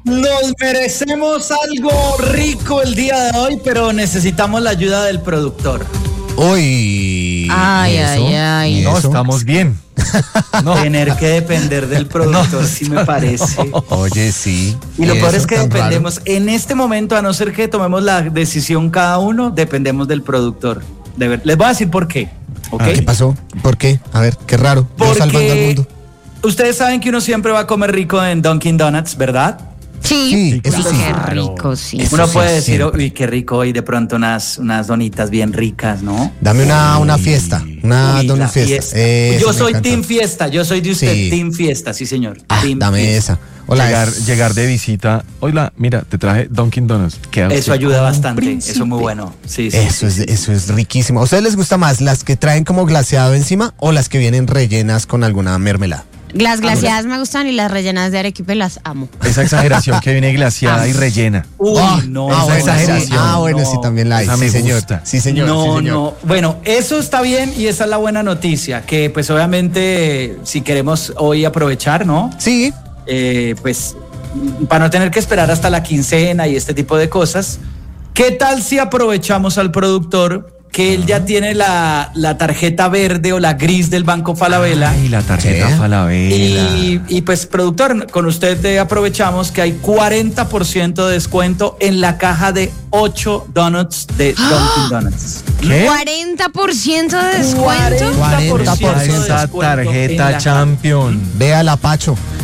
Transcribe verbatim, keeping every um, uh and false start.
Nos merecemos algo rico el día de hoy, pero necesitamos la ayuda del productor. Uy. Ay, ay, ay. No, estamos bien. No. Tener que depender del productor, no, sí me parece. Oye, sí. Y lo peor es que tan dependemos, raro. en este momento, a no ser que tomemos la decisión cada uno, dependemos del productor. De ver, les voy a decir por qué. ¿Okay? Ah, ¿qué pasó? ¿Por qué? A ver, qué raro. Yo salvando al Porque mundo. ustedes saben que uno siempre va a comer rico en Dunkin' Donuts, ¿verdad? Sí, Sí, eso Uy, sí. qué rico, sí. Eso Uno sí, puede decir, siempre. uy, qué rico, y de pronto unas, unas donitas bien ricas, ¿no? Dame una, una fiesta. Una Uy, donut la fiesta. fiesta. Eso Yo me soy encanta. Team Fiesta, yo soy de usted, Sí. Team Fiesta, sí señor. Ah, Team dame Fiesta. esa. Hola. llegar, es- llegar de visita. Hola, mira, te traje Dunkin' Donuts. Queda Eso usted ayuda como un bastante, príncipe. eso es muy bueno. Sí, sí, Eso sí, es, sí. eso es riquísimo. ¿A ustedes les gusta más las que traen como glaseado encima o las que vienen rellenas con alguna mermelada? Las glaseadas me gustan y las rellenas de arequipe las amo. Esa exageración que viene glaseada y rellena. Uy, Ah, no, ah, esa bueno, exageración. sí, ah, bueno, no. sí, también la hay. Esa Sí, me señor. gusta. Sí, señor. No, sí, señor. no. Bueno, eso está bien y esa es la buena noticia, que pues obviamente si queremos hoy aprovechar, ¿no? Sí, Eh, pues para no tener que esperar hasta la quincena y este tipo de cosas, ¿qué tal si aprovechamos al productor que él ya tiene la, la tarjeta verde o la gris del Banco Falabella? Ay, la tarjeta ¿Qué? Falabella. Y, y pues, productor, con usted eh, aprovechamos que hay cuarenta por ciento de descuento en la caja de ocho donuts de Dunkin' Donuts. ¿Qué? cuarenta por ciento de descuento. cuarenta por ciento de Esa descuento en tarjeta la Champion. vea la Pacho.